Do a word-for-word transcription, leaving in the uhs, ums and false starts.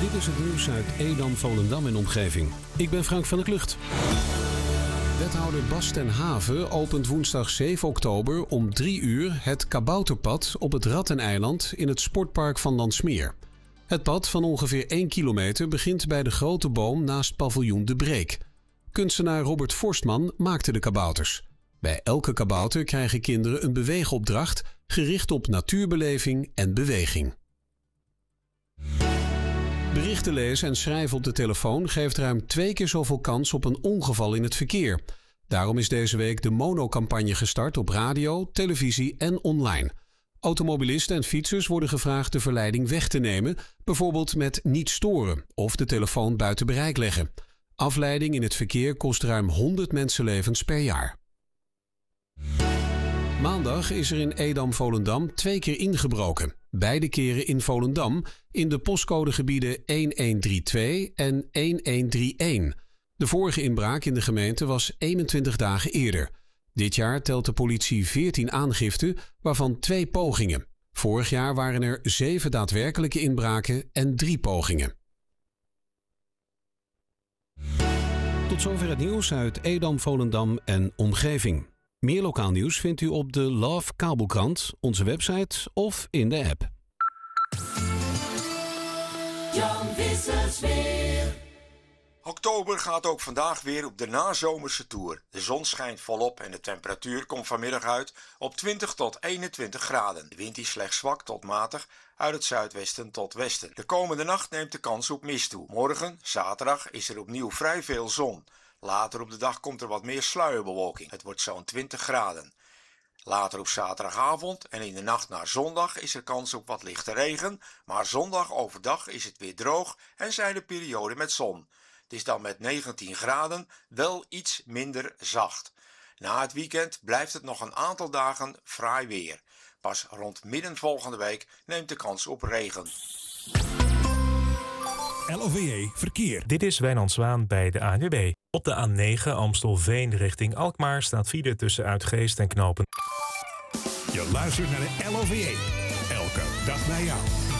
Dit is het nieuws uit Edam, Volendam en omgeving. Ik ben Frank van der Klucht. Wethouder Bas ten Have opent woensdag zeven oktober om drie uur het kabouterpad op het Ratteneiland in het sportpark van Landsmeer. Het pad van ongeveer één kilometer begint bij de grote boom naast paviljoen De Breek. Kunstenaar Robert Forstman maakte de kabouters. Bij elke kabouter krijgen kinderen een beweegopdracht gericht op natuurbeleving en beweging. Berichten lezen en schrijven op de telefoon geeft ruim twee keer zoveel kans op een ongeval in het verkeer. Daarom is deze week de Mono-campagne gestart op radio, televisie en online. Automobilisten en fietsers worden gevraagd de verleiding weg te nemen, bijvoorbeeld met niet storen of de telefoon buiten bereik leggen. Afleiding in het verkeer kost ruim honderd mensenlevens per jaar. Maandag is er in Edam-Volendam twee keer ingebroken. Beide keren in Volendam in de postcodegebieden een een drie twee en een een drie een. De vorige inbraak in de gemeente was eenentwintig dagen eerder. Dit jaar telt de politie veertien aangiften, waarvan twee pogingen. Vorig jaar waren er zeven daadwerkelijke inbraken en drie pogingen. Tot zover het nieuws uit Edam, Volendam en omgeving. Meer lokaal nieuws vindt u op de Love Kabelkrant, onze website of in de app. Jan Vissers weer. Oktober gaat ook vandaag weer op de nazomerse toer. De zon schijnt volop en de temperatuur komt vanmiddag uit op twintig tot eenentwintig graden. De wind is slechts zwak tot matig uit het zuidwesten tot westen. De komende nacht neemt de kans op mist toe. Morgen, zaterdag, is er opnieuw vrij veel zon. Later op de dag komt er wat meer sluierbewolking. Het wordt zo'n twintig graden. Later op zaterdagavond en in de nacht naar zondag is er kans op wat lichte regen, maar zondag overdag is het weer droog en zijn er perioden met zon. Het is dan met negentien graden wel iets minder zacht. Na het weekend blijft het nog een aantal dagen fraai weer. Pas rond midden volgende week neemt de kans op regen. L O V E Verkeer. Dit is Wijnand Zwaan bij de A N W B. Op de A negen Amstelveen richting Alkmaar staat file tussen Uitgeest en Knopen. Je luistert naar de L O V E. Elke dag bij jou.